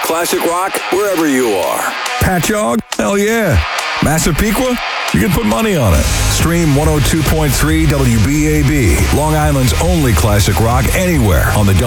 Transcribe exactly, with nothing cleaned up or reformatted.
classic rock wherever you are. Patchogue? Hell yeah. Massapequa? You can put money on it. Stream one oh two point three W B A B, Long Island's only classic rock, anywhere on the W